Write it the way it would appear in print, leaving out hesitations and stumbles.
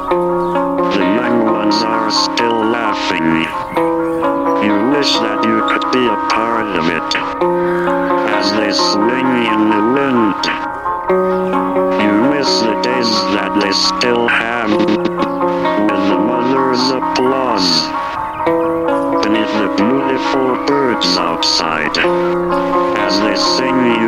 The young ones are still laughing. You wish that you could be a part of it. As they swing in the wind, you miss the days that they still have. With the mother's applause. Beneath the beautiful birds outside. As they sing you